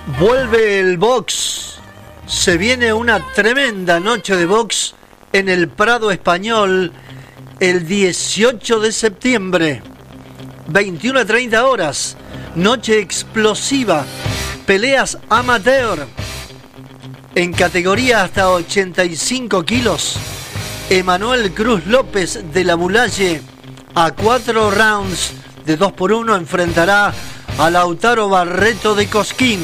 Vuelve el box. Se viene una tremenda noche de box en el Prado Español el 18 de septiembre. 21 a 30 horas. Noche explosiva. Peleas amateur. En categoría hasta 85 kilos. Emanuel Cruz López de la Bulalle a 4 rounds de 2x1 enfrentará a Lautaro Barreto de Cosquín.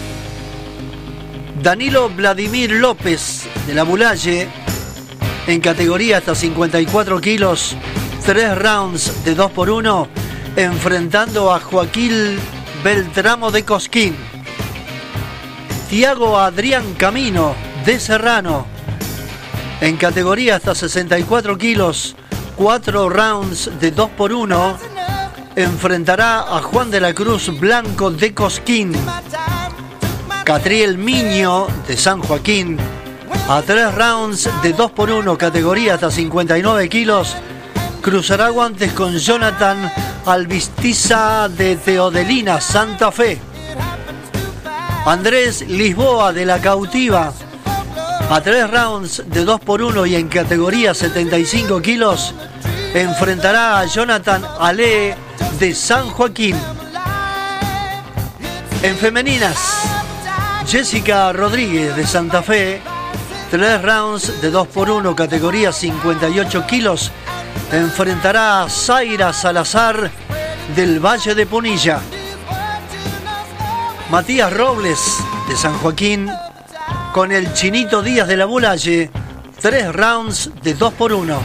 Danilo Vladimir López de la Bulalle en categoría hasta 54 kilos, 3 rounds de 2x1 enfrentando a Joaquín Beltramo de Cosquín. Tiago Adrián Camino de Serrano en categoría hasta 64 kilos, 4 rounds de 2x1 enfrentará a Juan de la Cruz Blanco de Cosquín. Catriel Miño de San Joaquín a 3 rounds de 2x1 categoría hasta 59 kilos cruzará guantes con Jonathan Albistiza de Teodelina, Santa Fe. Andrés Lisboa de la Cautiva a 3 rounds de 2x1 y en categoría 75 kilos enfrentará a Jonathan Ale de San Joaquín. En femeninas, Jessica Rodríguez de Santa Fe, 3 rounds de 2x1 categoría 58 kilos enfrentará a Zaira Salazar del Valle de Punilla. Matías Robles de San Joaquín con el Chinito Díaz de la Bulalle, 3 rounds de 2x1.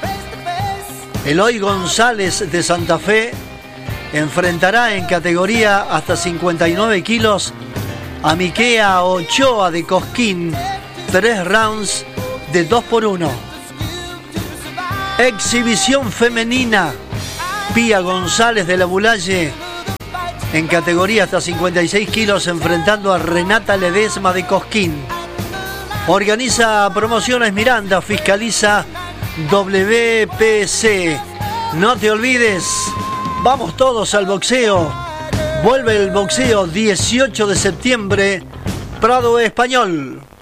Eloy González de Santa Fe enfrentará en categoría hasta 59 kilos a Miquea Ochoa de Cosquín, 3 rounds de 2x1. Exhibición femenina, Pía González de la Bulalle en categoría hasta 56 kilos enfrentando a Renata Ledesma de Cosquín. Organiza Promociones Miranda, fiscaliza WPC. No te olvides, vamos todos al boxeo. Vuelve el boxeo 18 de septiembre, Prado Español.